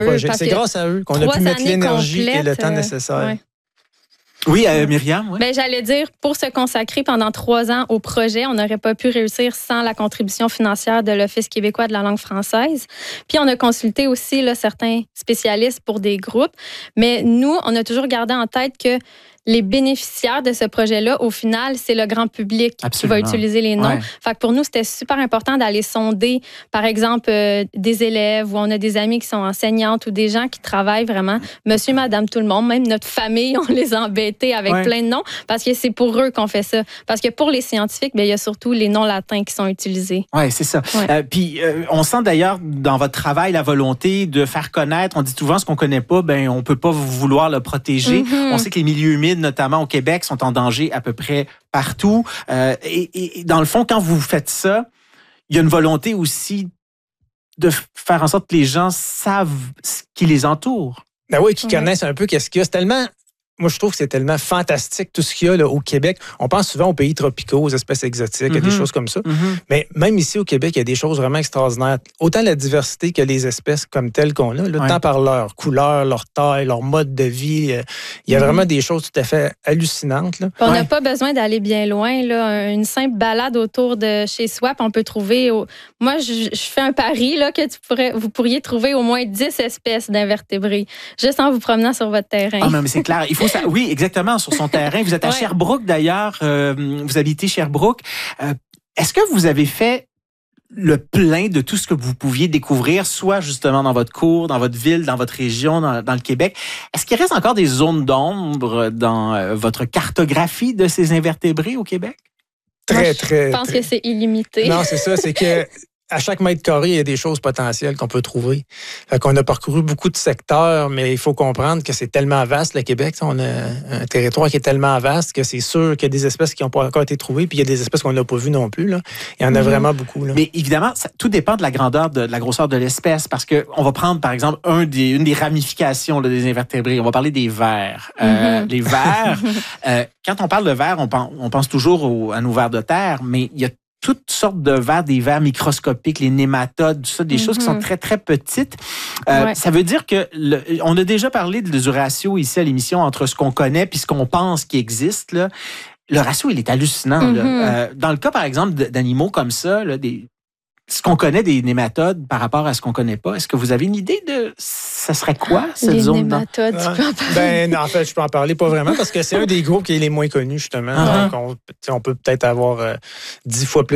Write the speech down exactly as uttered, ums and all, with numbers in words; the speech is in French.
projet. C'est grâce à eux qu'on a pu mettre l'énergie et le temps nécessaire. Euh, ouais. Oui, euh, Myriam. Oui. Ben, j'allais dire, pour se consacrer pendant trois ans au projet, on n'aurait pas pu réussir sans la contribution financière de l'Office québécois de la langue française. Puis, on a consulté aussi là, certains spécialistes pour des groupes. Mais nous, on a toujours gardé en tête que les bénéficiaires de ce projet-là, au final, c'est le grand public Absolument. qui va utiliser les noms. Ouais. Fait que pour nous, c'était super important d'aller sonder, par exemple, euh, des élèves ou on a des amis qui sont enseignantes ou des gens qui travaillent vraiment, monsieur, madame, tout le monde, même notre famille, on les a embêtés avec ouais. plein de noms parce que c'est pour eux qu'on fait ça. Parce que pour les scientifiques, bien, il y a surtout les noms latins qui sont utilisés. Oui, c'est ça. Ouais. Euh, puis, euh, on sent d'ailleurs dans votre travail la volonté de faire connaître. On dit souvent ce qu'on connaît pas, ben on peut pas vouloir le protéger. Mm-hmm. On sait que les milieux humides, notamment au Québec, sont en danger à peu près partout. Euh, et, et dans le fond, quand vous faites ça, il y a une volonté aussi de faire en sorte que les gens savent ce qui les entoure. Ben oui, qui ouais. connaissent un peu qu'est-ce qu'il y a. C'est tellement... Moi, je trouve que c'est tellement fantastique tout ce qu'il y a là, au Québec. On pense souvent aux pays tropicaux, aux espèces exotiques, mm-hmm. à des choses comme ça. Mm-hmm. Mais même ici au Québec, il y a des choses vraiment extraordinaires. Autant la diversité que les espèces comme telles qu'on a, là, ouais. tant par leur couleur, leur taille, leur mode de vie. Euh, il y a mm-hmm. vraiment des choses tout à fait hallucinantes. Là. On n'a ouais. pas besoin d'aller bien loin. Là. Une simple balade autour de chez soi, puis on peut trouver... Au... Moi, je, je fais un pari là, que tu pourrais, vous pourriez trouver au moins dix espèces d'invertébrés, juste en vous promenant sur votre terrain. Ah, mais c'est clair. Il faut ça. Oui, exactement, sur son terrain. Vous êtes à ouais. Sherbrooke, d'ailleurs. Euh, vous habitez Sherbrooke. Euh, est-ce que vous avez fait le plein de tout ce que vous pouviez découvrir, soit justement dans votre cours, dans votre ville, dans votre région, dans, dans le Québec? Est-ce qu'il reste encore des zones d'ombre dans euh, votre cartographie de ces invertébrés au Québec? Très, Moi, très. Je pense très... que c'est illimité. Non, c'est ça. C'est que... À chaque mètre carré, il y a des choses potentielles qu'on peut trouver. Fait qu'on a parcouru beaucoup de secteurs, mais il faut comprendre que c'est tellement vaste, le Québec. On a un territoire qui est tellement vaste que c'est sûr qu'il y a des espèces qui n'ont pas encore été trouvées, puis il y a des espèces qu'on n'a pas vues non plus. Là. Il y en a mmh. vraiment beaucoup. Là. Mais évidemment, ça, tout dépend de la grandeur, de, de la grosseur de l'espèce, parce que on va prendre, par exemple, un des, une des ramifications là, des invertébrés. On va parler des vers. Mmh. Euh, les vers, euh, quand on parle de vers, on pense, on pense toujours au, à nos vers de terre, mais il y a toutes sortes de vers, des vers microscopiques, les nématodes, tout ça, des mm-hmm. choses qui sont très, très petites. Euh, ouais. Ça veut dire que le, on a déjà parlé de, du ratio ici à l'émission entre ce qu'on connaît et ce qu'on pense qui existe. Là. Le ratio, il est hallucinant. Mm-hmm. Là. Euh, dans le cas, par exemple, d'animaux comme ça, là, des, ce qu'on connaît des nématodes par rapport à ce qu'on connaît pas, est-ce que vous avez une idée de ça serait quoi, cette les zone? Les nématodes, tu peux en parler? Ben, non, en fait, je peux en parler pas vraiment parce que c'est un des groupes qui est les moins connus, justement. Uh-huh. Donc, on, on peut peut-être avoir euh, dix fois plus